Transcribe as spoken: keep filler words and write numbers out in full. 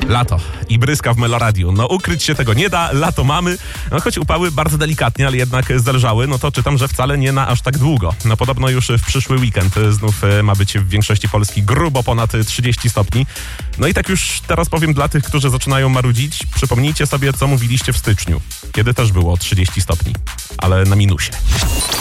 Lato i bryska w Meloradiu. No ukryć się tego nie da, lato mamy, no choć upały bardzo delikatnie, ale jednak zelżały, no to czytam, że wcale nie na aż tak długo. No podobno już w przyszły weekend znów ma być w większości Polski grubo ponad trzydzieści stopni. No i tak już teraz powiem dla tych, którzy zaczynają marudzić, przypomnijcie sobie, co mówiliście w styczniu, kiedy też było trzydzieści stopni, ale na minusie.